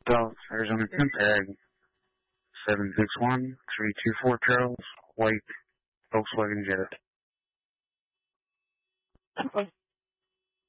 South Arizona 10 tag 761-324 Charles, white Volkswagen Jetta. Okay.